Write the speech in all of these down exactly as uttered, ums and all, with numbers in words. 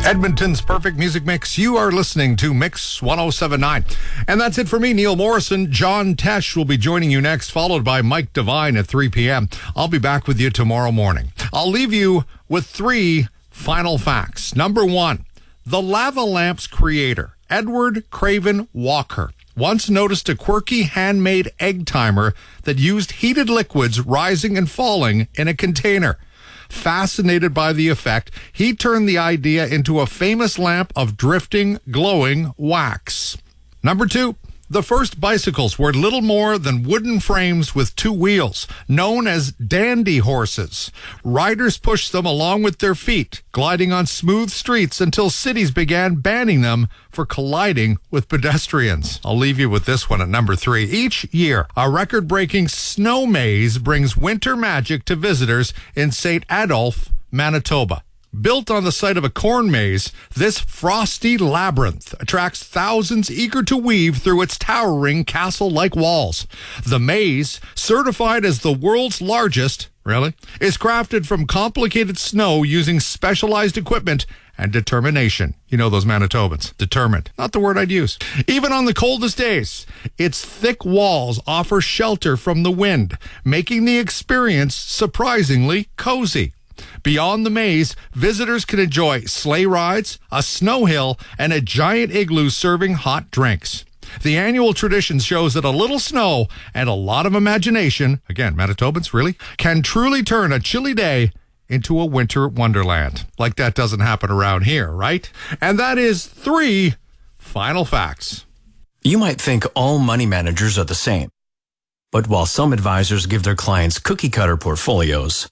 Edmonton's Perfect Music Mix. You are listening to Mix ten seventy-nine. And that's it for me, Neil Morrison. John Tesh will be joining you next, followed by Mike Devine at three p.m. I'll be back with you tomorrow morning. I'll leave you with three final facts. Number one, the lava lamp's creator, Edward Craven Walker, once noticed a quirky handmade egg timer that used heated liquids rising and falling in a container. Fascinated by the effect, he turned the idea into a famous lamp of drifting, glowing wax. Number two, the first bicycles were little more than wooden frames with two wheels, known as dandy horses. Riders pushed them along with their feet, gliding on smooth streets until cities began banning them for colliding with pedestrians. I'll leave you with this one at number three. Each year, a record-breaking snow maze brings winter magic to visitors in Saint Adolphe, Manitoba. Built on the site of a corn maze, this frosty labyrinth attracts thousands eager to weave through its towering castle-like walls. The maze, certified as the world's largest, really, is crafted from complicated snow using specialized equipment and determination. You know those Manitobans. Determined. Not the word I'd use. Even on the coldest days, its thick walls offer shelter from the wind, making the experience surprisingly cozy. Beyond the maze, visitors can enjoy sleigh rides, a snow hill, and a giant igloo serving hot drinks. The annual tradition shows that a little snow and a lot of imagination, again, Manitobans, really, can truly turn a chilly day into a winter wonderland. Like that doesn't happen around here, right? And that is three final facts. You might think all money managers are the same. But while some advisors give their clients cookie-cutter portfolios,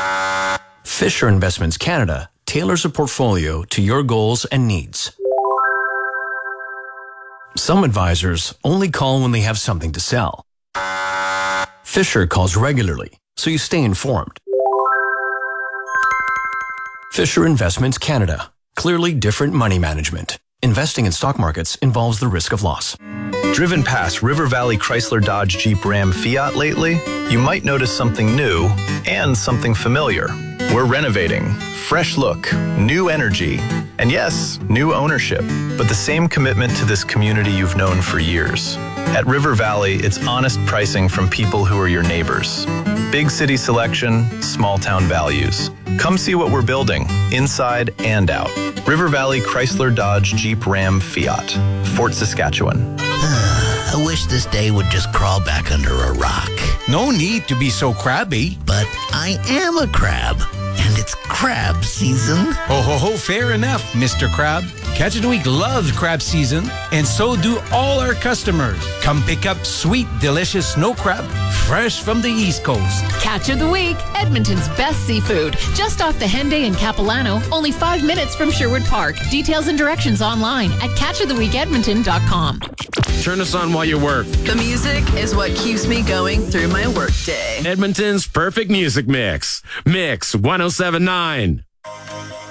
Fisher Investments Canada tailors a portfolio to your goals and needs. Some advisors only call when they have something to sell. Fisher calls regularly, so you stay informed. Fisher Investments Canada. Clearly different money management. Investing in stock markets involves the risk of loss. Driven past River Valley Chrysler Dodge Jeep Ram Fiat lately? You might notice something new and something familiar. We're renovating, fresh look, new energy, and yes, new ownership, but the same commitment to this community you've known for years. At River Valley, it's honest pricing from people who are your neighbors. Big city selection, small town values. Come see what we're building, inside and out. River Valley Chrysler Dodge Jeep Ram Fiat, Fort Saskatchewan. I wish this day would just crawl back under a rock. No need to be so crabby. But I am a crab, and it's crab season. Ho, ho, ho, fair enough, Mister Crab. Catch of the Week loves crab season, and so do all our customers. Come pick up sweet, delicious snow crab, fresh from the East Coast. Catch of the Week, Edmonton's best seafood. Just off the Henday in Capilano, only five minutes from Sherwood Park. Details and directions online at catch of the week edmonton dot com. Turn us on while you work. The music is what keeps me going through my workday. Edmonton's Perfect Music Mix. Mix ten seventy-nine.